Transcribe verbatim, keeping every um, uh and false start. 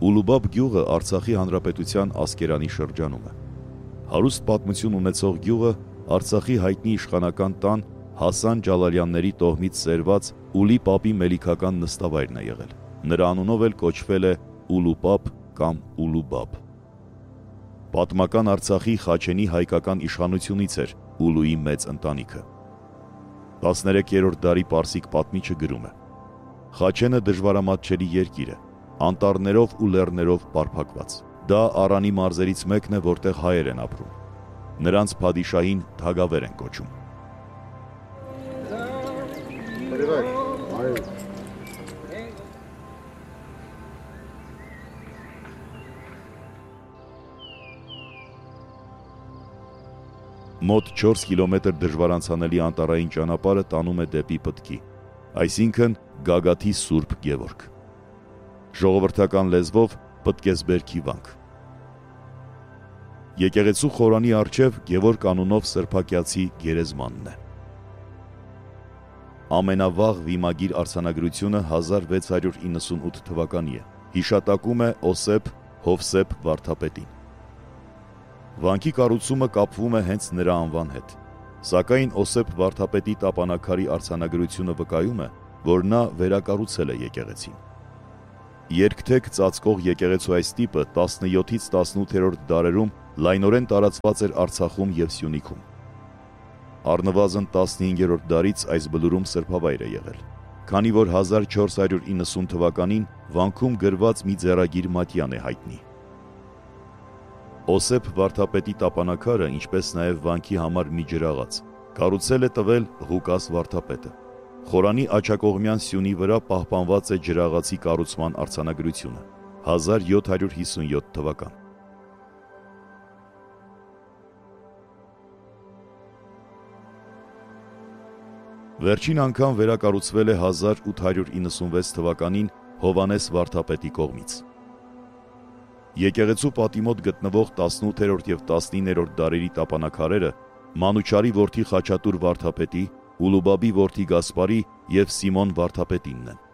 Ուլուբաբ գյուղը Արցախի Հանրապետության Ասկերանի շրջանում է։ Հարուստ պատմություն ունեցող գյուղը Արցախի հայտնի իշխանական տան Հասան Ջալալյանների տոհմից սերված Ուլի պապի մելիքական նստավայրն է եղել։ Նրա անունով էլ կոչվել է Ուլուպապ կամ Ուլուբաբ։ Պատմական Արցախի Խաչենի հայկական իշխանությունից էր Ուլուի մեծ ընտանիքը։ տասներեքերորդ դարի պարսիկ պատմիչը գրում է. Խաչենը դժվարամատչելի երկիր է, անտառներով ու լեռներով պարփակված։ Դա Արանի մարզերից մեկն է, որտեղ հայեր են ապրում։ Նրանց փադիշահին Թագավեր են կոչում։ Մոտ չորս կիլոմետր դժվարանցանելի անտառային ճանապարհը տանում է դեպի Պտքի, այսինքն Գագաթի Սուրբ Գևորգ։ Ժողովրդական լեզվով Պտկեսբերքի վանք։ Եկեղեցու խորանի առջև Գևորգ անունով սրբակյացի գերեզմանն է։ Ամենավաղ վիմագիր արձանագրությունը հազար վեց հարյուր իննսունութ թվականի է, հիշատակում է Օսեփ Հովսեփ վարդապետին։ Վանքի կառուցումը կապվում է հենց նրա անվան հետ, սակայն Օսեփ վարդապետի տապանակարի արձանագրությունը վկայում է, որ նա վերակառուցել է եկեղեցին։ Երկթեք ծածկող եկեղեցու այս տիպը տասնյոթից տասնութերորդ դարերում լայնորեն տարածված էր Արցախում և Սյունիքում։ Առնվազն տասնհինգերորդ դարից այս բլուրում սրբավայր է եղել, քանի որ հազար չորս հարյուր իննսուն թվականին վանքում գրված մի ձեռագիր մատյան է հայտնի։ Օսեփ վարդապետի տապանակարը, ինչպես նաև վանքի համար մի ջրաղաց, կառուցել է տվել Ղուկաս վարդապետը։ Խորանի աջակողմյան սյունի վրա պահպանված է ջրաղացի կառուցման արձանագրությունը, հազար յոթ հարյուր հիսունյոթ թվական։ Վերջին անգամ վերակառուցվել է հազար ութ հարյուր իննսունվեց թվականին Հովանես վարդապետի կողմից։ Եկեղեցու պատի մոտ գտնվող տասնութերորդ և տասնիններորդ դարերի տապանակարերը Մանուչարի որդի Խաչատուր վարդապետի, Ուլուբաբի որդի Գասպարի և Սիմոն վարդապետինն են։